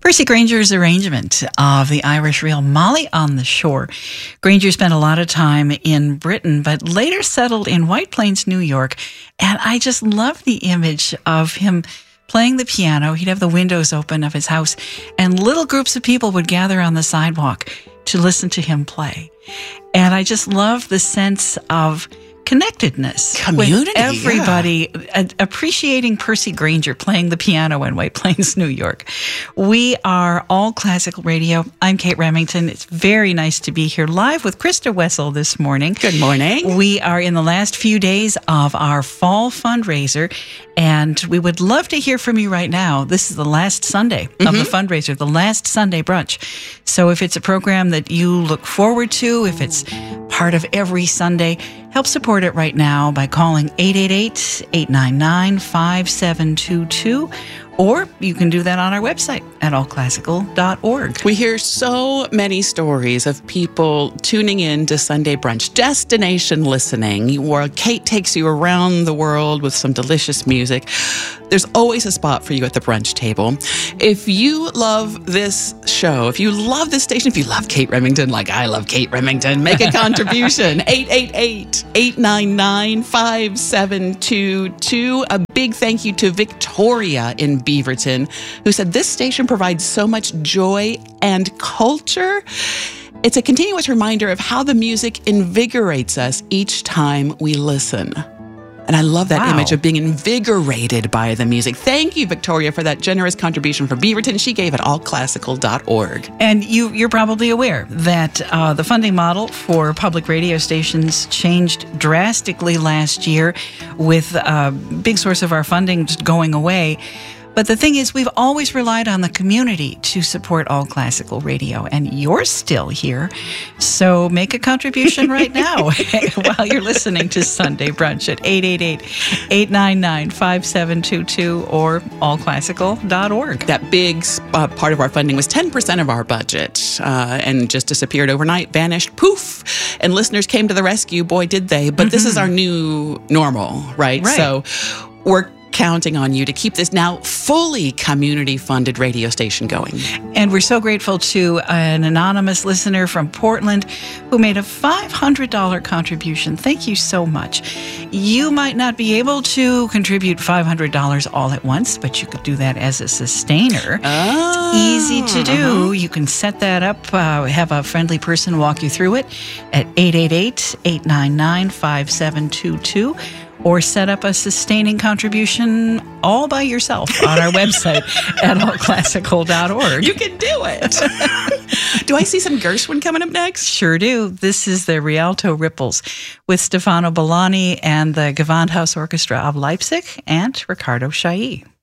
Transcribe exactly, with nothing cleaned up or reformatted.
Percy Grainger's arrangement of the Irish reel Molly on the Shore. Grainger spent a lot of time in Britain, but later settled in White Plains, New York. And I just love the image of him playing the piano. He'd have the windows open of his house, and little groups of people would gather on the sidewalk to listen to him play. And I just love the sense of connectedness, community, with everybody yeah. a- appreciating Percy Grainger playing the piano in White Plains, New York. We are All Classical Radio. I'm Kate Remington. It's very nice to be here live with Krista Wessel this morning. Good morning. We are in the last few days of our fall fundraiser, and we would love to hear from you right now. This is the last Sunday mm-hmm. of the fundraiser, the last Sunday brunch. So if it's a program that you look forward to, if it's part of every Sunday, help support it right now by calling eight eight eight, eight nine nine, five seven two two, or you can do that on our website at all classical dot org. We hear so many stories of people tuning in to Sunday Brunch, destination listening, where Kate takes you around the world with some delicious music. There's always a spot for you at the brunch table. If you love this show, if you love this station, if you love Kate Remington like I love Kate Remington, make a contribution. eight eight eight, eight nine nine, five seven two two. A big thank you to Victoria in Beaverton, who said this station provides so much joy and culture. It's a continuous reminder of how the music invigorates us each time we listen. And I love that wow. image of being invigorated by the music. Thank you, Victoria, for that generous contribution for Beaverton. She gave at all classical dot org. And you, you're probably aware that uh, the funding model for public radio stations changed drastically last year, with a big source of our funding just going away. But the thing is, we've always relied on the community to support All Classical Radio, and you're still here. So make a contribution right now while you're listening to Sunday Brunch at eight eight eight, eight nine nine, five seven two two or all classical dot org. That big uh, part of our funding was ten percent of our budget uh, and just disappeared overnight, vanished, poof. And listeners came to the rescue. Boy, did they. But mm-hmm. this is our new normal, right? Right. So we're counting on you to keep this now fully community-funded radio station going. And we're so grateful to an anonymous listener from Portland who made a five hundred dollars contribution. Thank you so much. You might not be able to contribute five hundred dollars all at once, but you could do that as a sustainer. Oh, it's easy to do. uh-huh. You can set that up, uh, have a friendly person walk you through it at eight eight eight, eight nine nine, five seven two two. Or set up a sustaining contribution all by yourself on our website at all classical dot org. You can do it. Do I see some Gershwin coming up next? Sure do. This is the Rialto Ripples with Stefano Bellani and the Gewandhaus Orchestra of Leipzig and Ricardo Chailly.